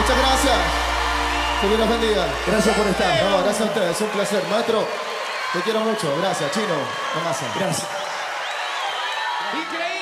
Muchas gracias. Que Dios los bendiga. Gracias por estar. No, gracias a ustedes, es un placer. Maestro, te quiero mucho. Gracias, Chino. Tomasa. Gracias. Increíble.